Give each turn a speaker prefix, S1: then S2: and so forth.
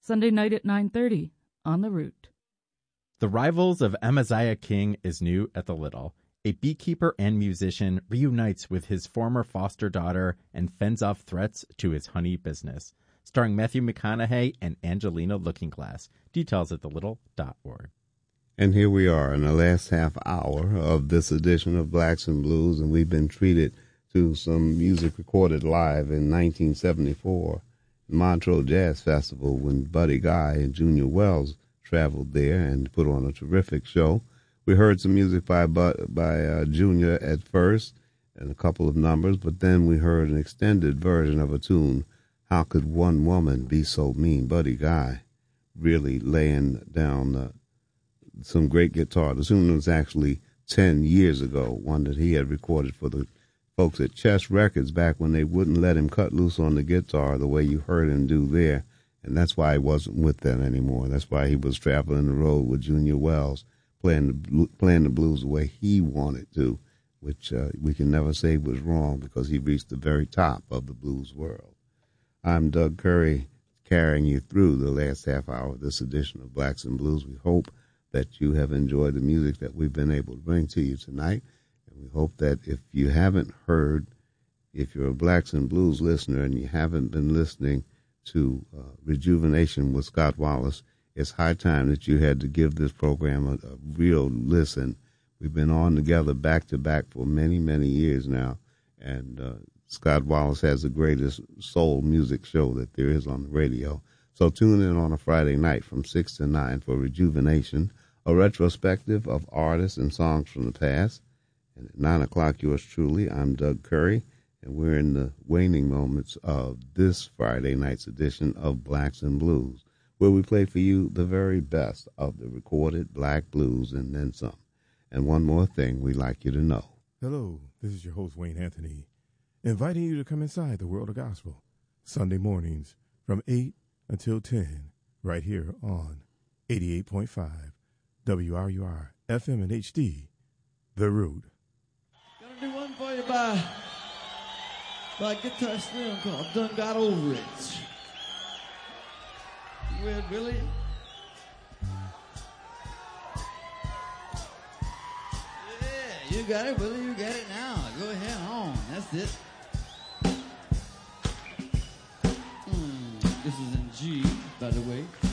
S1: Sunday night at 9:30 on The Root.
S2: The Rivals of Amaziah King is new at the Little. A beekeeper and musician reunites with his former foster daughter and fends off threats to his honey business. Starring Matthew McConaughey and Angelina Lookingglass. Details at thelittle.org.
S3: And here we are in the last half hour of this edition of Blacks and Blues, and we've been treated to some music recorded live in 1974 at Montreux Jazz Festival when Buddy Guy and Junior Wells traveled there and put on a terrific show. We heard some music by Junior at first and a couple of numbers, but then we heard an extended version of a tune, How Could One Woman Be So Mean? Buddy Guy really laying down some great guitar. The tune was actually 10 years ago, one that he had recorded for the folks at Chess Records back when they wouldn't let him cut loose on the guitar the way you heard him do there. And that's why he wasn't with them anymore. That's why he was traveling the road with Junior Wells, playing the blues the way he wanted to, which we can never say was wrong because he reached the very top of the blues world. I'm Doug Curry, carrying you through the last half hour of this edition of Blacks and Blues. We hope that you have enjoyed the music that we've been able to bring to you tonight. And we hope that if you haven't heard, if you're a Blacks and Blues listener and you haven't been listening to Rejuvenation with Scott Wallace, it's high time that you had to give this program a real listen. We've been on together back to back for many, many years now, and Scott Wallace has the greatest soul music show that there is on the radio. So tune in on a Friday night from 6 to 9 for Rejuvenation, a retrospective of artists and songs from the past. And at 9 o'clock, yours truly, I'm Doug Curry, and we're in the waning moments of this Friday night's edition of Blacks and Blues, where we play for you the very best of the recorded black blues and then some. And one more thing we'd like you to know.
S4: Hello, this is your host, Wayne Anthony, inviting you to come inside the world of gospel, Sunday mornings from 8 until 10, right here on 88.5 WRUR FM and HD, The Root.
S5: Gonna do one for you by Guitar Slim called Done Got Over It. You with Billy? Yeah, you got it, Billy. You got it now. Go ahead on. That's it. This is in G, by the way.